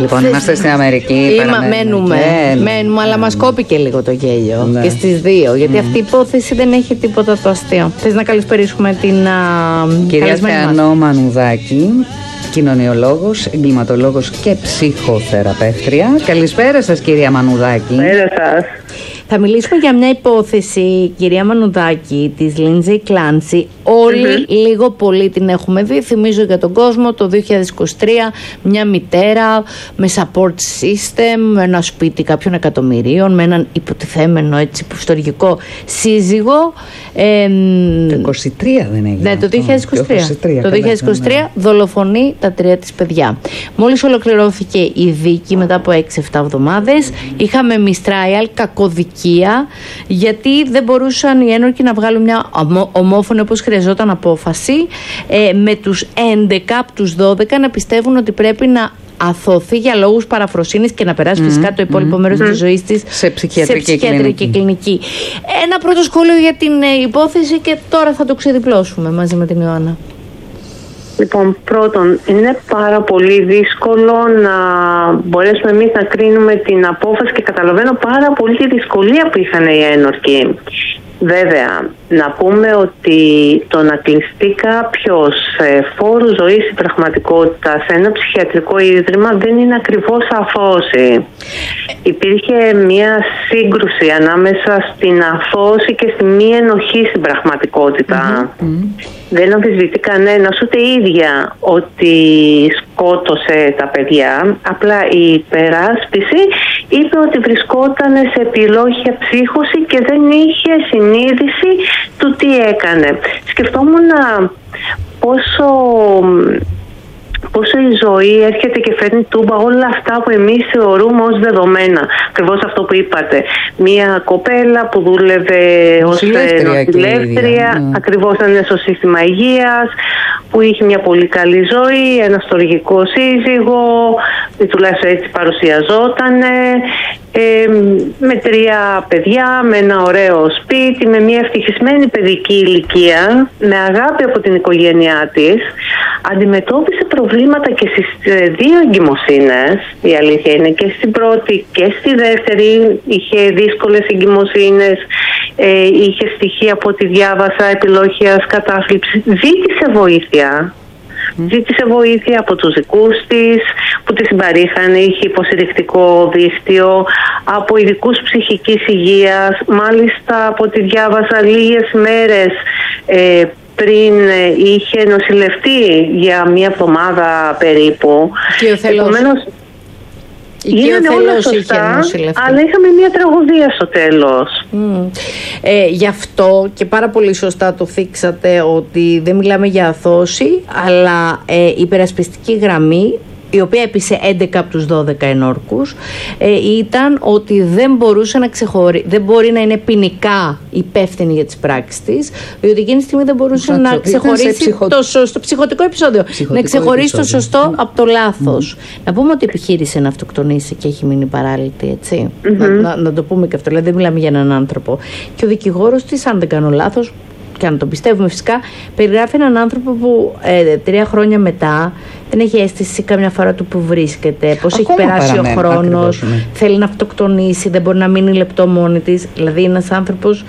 Λοιπόν, είμαστε στην Αμερική. Μένουμε, αλλά μας κόπηκε λίγο το γέλιο. Ναι. Και στις δύο. Γιατί αυτή η υπόθεση δεν έχει τίποτα το αστείο. Θες να καλησπερίσουμε την κυρία Θεανό Μανουδάκη, κοινωνιολόγος, εγκληματολόγος και ψυχοθεραπεύτρια. Καλησπέρα σας, κυρία Μανουδάκη. Καλησπέρα σας. Θα μιλήσουμε για μια υπόθεση, κυρία Μανουδάκη, της Lindsay Clancy. Όλοι λίγο πολύ την έχουμε δει. Θυμίζω για τον κόσμο το 2023 μια μητέρα με support system, με ένα σπίτι κάποιων εκατομμυρίων, με έναν υποτιθέμενο έτσι προστοργικό σύζυγο. Το 2023 δεν έγινε? Ναι, το 2023. Το 2023 δολοφονεί τα 3 της παιδιά. Μόλις ολοκληρώθηκε η δίκη μετά από 6-7 εβδομάδες, είχαμε mistrial, κακοδικία, γιατί δεν μπορούσαν οι ένορκοι να βγάλουν μια ομόφωνη, όπως χρειαζόταν, απόφαση, με τους 11 από τους 12 να πιστεύουν ότι πρέπει να αθωθεί για λόγους παραφροσύνης και να περάσει φυσικά το υπόλοιπο μέρος της ζωής της σε ψυχιατρική κλινική. Ένα πρώτο σχόλιο για την υπόθεση και τώρα θα το ξεδιπλώσουμε μαζί με την Ιωάννα. Λοιπόν, πρώτον, είναι πάρα πολύ δύσκολο να μπορέσουμε εμείς να κρίνουμε την απόφαση και καταλαβαίνω πάρα πολύ τη δυσκολία που είχαν οι ένορκοι. Βέβαια, να πούμε ότι το να κλειστεί κάποιος φόρου ζωής στην πραγματικότητα σε ένα ψυχιατρικό ίδρυμα δεν είναι ακριβώς αθώωση. Υπήρχε μια σύγκρουση ανάμεσα στην αθώωση και στη μη ενοχή στην πραγματικότητα. Δεν αμφισβητεί κανένας, ούτε η ίδια, ότι σκότωσε τα παιδιά. Απλά η υπεράσπιση είπε ότι βρισκόταν σε επιλόγια ψύχωση και δεν είχε συνείδηση του τι έκανε. Σκεφτόμουν πόσο η ζωή έρχεται και φέρνει τούμπα όλα αυτά που εμείς θεωρούμε ως δεδομένα. Ακριβώς αυτό που είπατε. Μία κοπέλα που δούλευε ως νοσηλεύτρια, ακριβώς ήταν στο σύστημα υγείας, που είχε μια πολύ καλή ζωή, ένα στοργικό σύζυγο, τουλάχιστον έτσι παρουσιαζότανε, με 3 παιδιά, με ένα ωραίο σπίτι, με μια ευτυχισμένη παιδική ηλικία, με αγάπη από την οικογένειά της. Αντιμετώπισε προβλήματα και στις 2 εγκυμοσύνες, η αλήθεια είναι, και στην πρώτη και στη δεύτερη είχε δύσκολες εγκυμοσύνες, είχε στοιχεία από ό,τι διάβασα επιλόχειας κατάθλιψης. Ζήτησε βοήθεια από τους δικούς της που τη συμπαρήχανε, είχε υποστηρικτικό δίκτυο, από ειδικούς ψυχικής υγείας. Μάλιστα, από ό,τι διάβασα, λίγες μέρες πριν είχε νοσηλευτεί για 1 εβδομάδα περίπου. Επομένως, γίνανε όλα σωστά, αλλά είχαμε μια τραγωδία στο τέλος. Γι' αυτό και πάρα πολύ σωστά το θίξατε, ότι δεν μιλάμε για αθώωση, αλλά υπερασπιστική γραμμή, η οποία έπεισε 11 από τους 12 ενόρκους, ήταν ότι δεν μπορούσε να δεν μπορεί να είναι ποινικά υπεύθυνη για τις πράξεις της, διότι εκείνη τη στιγμή δεν μπορούσε να ξεχωρίσει το ψυχωτικό επεισόδιο, να ξεχωρίσει το σωστό από το λάθος. Να πούμε ότι επιχείρησε να αυτοκτονήσει και έχει μείνει παράλυτη, έτσι. Να το πούμε και αυτό, δηλαδή δεν μιλάμε για έναν άνθρωπο. Και ο δικηγόρος της, αν δεν κάνω λάθος, και αν το πιστεύουμε φυσικά, περιγράφει έναν άνθρωπο που 3 χρόνια μετά δεν έχει αίσθηση καμιά φορά του που βρίσκεται, πώς έχει περάσει ο χρόνος, θέλει να αυτοκτονήσει, δεν μπορεί να μείνει λεπτό μόνη της. Δηλαδή ένας άνθρωπος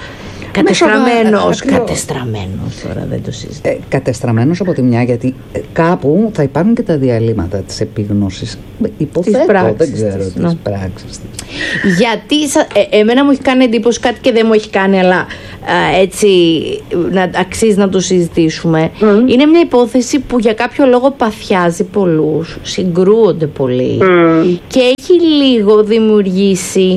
κατεστραμμένος τώρα, δεν το συζητώ. Κατεστραμμένος από τη μια, γιατί κάπου θα υπάρχουν και τα διαλύματα της επίγνωσης. Υποθέτω, δεν ξέρω, τις πράξεις της. Γιατί εμένα μου έχει κάνει εντύπωση κάτι και δεν μου έχει κάνει, αλλά έτσι αξίζει να το συζητήσουμε. Είναι μια υπόθεση που για κάποιο λόγο παθιάζει πολλούς, συγκρούονται πολύ και έχει λίγο δημιουργήσει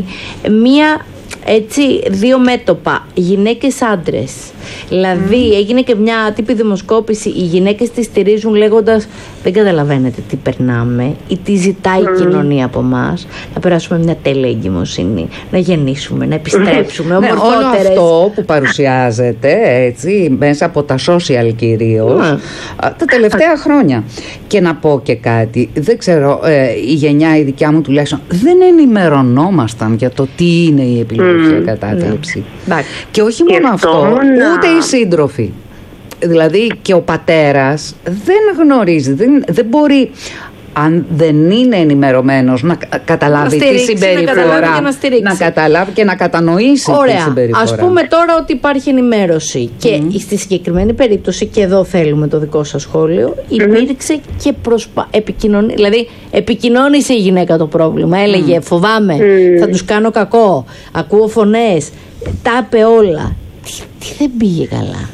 έτσι 2 μέτωπα, γυναίκες άντρες. Δηλαδή έγινε και μια τύπη δημοσκόπηση, οι γυναίκες τη στηρίζουν λέγοντας δεν καταλαβαίνετε τι περνάμε ή τι ζητάει η κοινωνία από εμάς, να περάσουμε μια τέλεια εγκυμοσύνη, να γεννήσουμε, να επιστρέψουμε ομορφότερες. Όλο αυτό που παρουσιάζεται έτσι μέσα από τα social κυρίως τα τελευταία χρόνια. Και να πω και κάτι, δεν ξέρω, η γενιά η δικιά μου τουλάχιστον δεν ενημερωνόμασταν για το τι είναι η επιλογή κατάθλιψη. Και όχι μόνο αυτό, ούτε οι σύντροφοι. Δηλαδή και ο πατέρας δεν γνωρίζει, δεν μπορεί αν δεν είναι ενημερωμένος, να καταλάβει τη συμπεριφορά, να καταλάβει και να κατανοήσει τη συμπεριφορά. Ας πούμε τώρα ότι υπάρχει ενημέρωση και στη συγκεκριμένη περίπτωση, και εδώ θέλουμε το δικό σας σχόλιο, υπήρξε και επικοινωνία. Δηλαδή επικοινώνησε η γυναίκα το πρόβλημα, έλεγε φοβάμαι, θα τους κάνω κακό, ακούω φωνές, τα είπε όλα. Τι δεν πήγε καλά?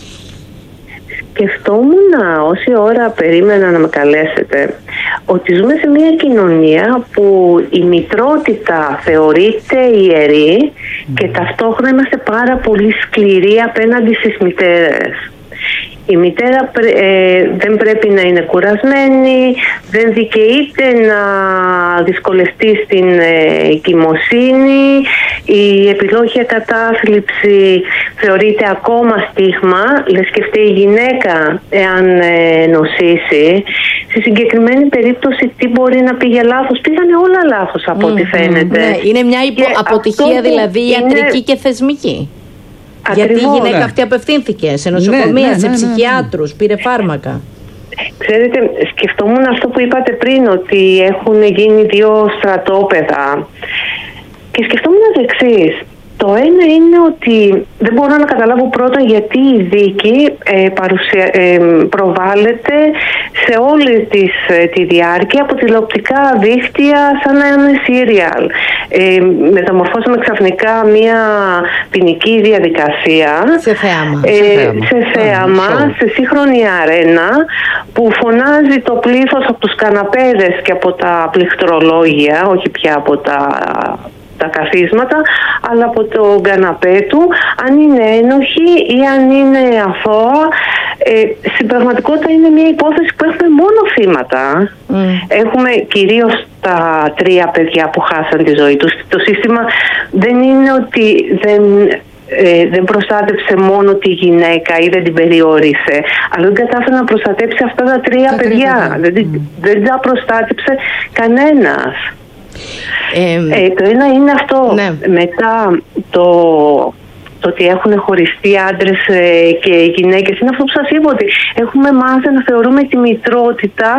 Σκεφτόμουν όση ώρα περίμενα να με καλέσετε ότι ζούμε σε μια κοινωνία που η μητρότητα θεωρείται ιερή και ταυτόχρονα είμαστε πάρα πολύ σκληροί απέναντι στις μητέρες. Η μητέρα δεν πρέπει να είναι κουρασμένη, δεν δικαιείται να δυσκολευτεί στην εγκυμοσύνη, η επιλόγια κατάθλιψη θεωρείται ακόμα στίγμα, λες και φταίει η γυναίκα εάν νοσήσει. Στη συγκεκριμένη περίπτωση τι μπορεί να πήγε λάθος? Πήγανε όλα λάθος από ό,τι φαίνεται. Ναι, είναι μια αποτυχία δηλαδή ιατρική και θεσμική. Ακριβώς. Γιατί η γυναίκα αυτή απευθύνθηκε σε νοσοκομεία, σε ψυχιάτρους, πήρε φάρμακα. Ξέρετε, σκεφτόμουν αυτό που είπατε πριν, ότι έχουν γίνει 2 στρατόπεδα και σκεφτόμουν το εξής. Το ένα είναι ότι δεν μπορώ να καταλάβω πρώτον γιατί η δίκη προβάλλεται σε όλη τη διάρκεια από τηλεοπτικά δίκτυα σαν να είναι σύριαλ. Μεταμορφώσαμε ξαφνικά μια ποινική διαδικασία σε θέαμα, σε σύγχρονη αρένα που φωνάζει το πλήθος από τους καναπέδες και από τα πληκτρολόγια, όχι πια από τα καθίσματα, αλλά από το καναπέ του, αν είναι ένοχοι ή αν είναι αθώα. Στην πραγματικότητα είναι μια υπόθεση που έχουμε μόνο θύματα. Έχουμε κυρίως τα 3 παιδιά που χάσαν τη ζωή τους. Το σύστημα δεν είναι ότι δεν προστάτευσε μόνο τη γυναίκα ή δεν την περιόρισε, αλλά δεν κατάφερε να προστατέψει αυτά τα 3 παιδιά. Δεν τα προστάτεψε κανένας. Το ένα είναι αυτό. Ναι. Μετά το ότι έχουν χωριστεί άντρες και γυναίκες είναι αυτό που σας είπα, ότι έχουμε μάθει να θεωρούμε τη μητρότητα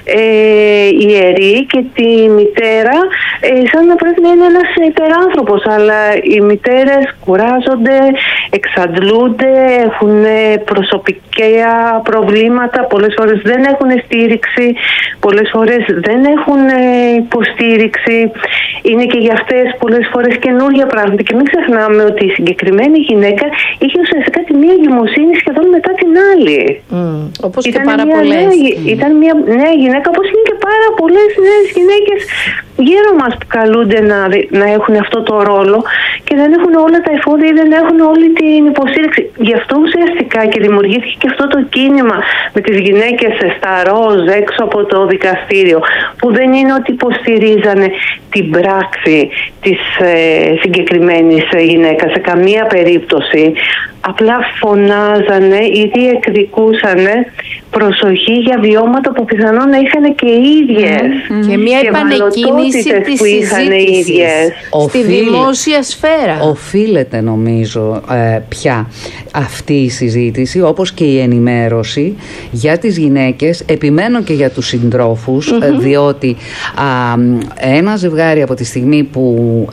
ιερή και τη μητέρα σαν να πρέπει να είναι ένας υπεράνθρωπος, αλλά οι μητέρες κουράζονται, εξαντλούνται, έχουν προσωπικά προβλήματα, πολλές φορές δεν έχουν στήριξη, πολλές φορές δεν έχουν υποστήριξη, είναι και για αυτές πολλές φορές καινούργια πράγματα. Και μην ξεχνάμε ότι η συγκεκριμένη γυναίκα είχε ουσιαστικά τη μία εγκυμοσύνη σχεδόν μετά την άλλη. Όπως και πάρα πολλές. Ήταν μια νέα γυναίκα, όπως είναι και πάρα πολλές νέες γυναίκες γύρω μας που καλούνται να έχουν αυτό το ρόλο και δεν έχουν όλα τα εφόδια ή δεν έχουν όλη την υποστήριξη. Γι' αυτό ουσιαστικά και δημιουργήθηκε και αυτό το κίνημα με τις γυναίκες στα ροζ έξω από το δικαστήριο, που δεν είναι ότι υποστηρίζανε την πράξη της συγκεκριμένης γυναίκας σε καμία περίπτωση, απλά φωνάζανε ή διεκδικούσανε προσοχή για βιώματα που πιθανόν να είχαν και οι ίδιες. Και μια επανεκκίνηση της συζήτησης στη δημόσια σφαίρα. Οφείλεται νομίζω πια αυτή η συζήτηση, όπως και η ενημέρωση για τις γυναίκες, επιμένω και για τους συντρόφους, διότι ένα ζευγάρι από τη στιγμή που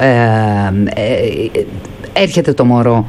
έρχεται το μωρό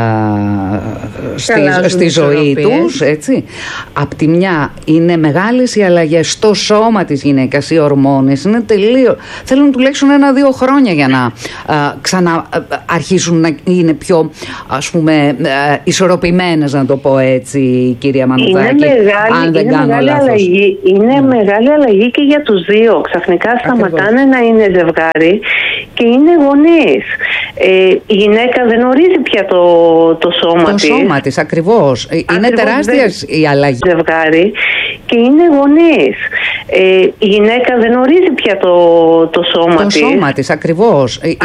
στη ζωή τους, έτσι. Απ' τη μια είναι μεγάλες οι αλλαγές στο σώμα της γυναίκας, οι ορμόνες είναι τελείως, θέλουν τουλάχιστον 1-2 χρόνια για να ξανααρχίσουν να είναι πιο, ας πούμε, ισορροπημένες, να το πω έτσι, κυρία Μανουδάκη, αν δεν κάνω λάθος. Είναι μεγάλη αλλαγή και για τους δύο. Ξαφνικά σταματάνε να είναι ζευγάρι και είναι γονείς. Η γυναίκα δεν ορίζει πια το σώμα της. Το σώμα της, ακριβώς. Είναι τεράστια η αλλαγή. Ζευγάρι και είναι γονείς. Η γυναίκα δεν ορίζει πια το σώμα της. Το σώμα της, ακριβώς.